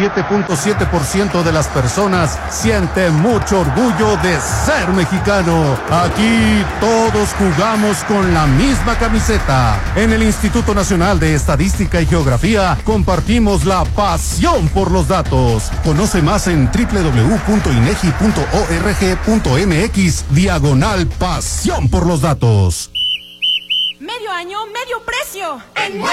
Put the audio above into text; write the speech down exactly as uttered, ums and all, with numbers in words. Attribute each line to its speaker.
Speaker 1: siete punto siete por ciento de las personas siente mucho orgullo de ser mexicano. Aquí todos jugamos con la misma camiseta. En el Instituto Nacional de Estadística y Geografía compartimos la pasión por los datos. Conoce más en doble u doble u doble u punto inegi punto org punto mx diagonal pasión por los datos.
Speaker 2: Medio año, medio precio. En